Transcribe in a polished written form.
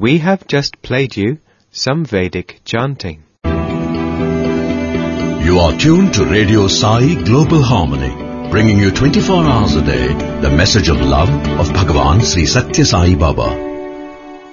We have just played you some Vedic chanting. You are tuned to Radio Sai Global Harmony, bringing you 24 hours a day the message of love of Bhagavan Sri Satya Sai Baba.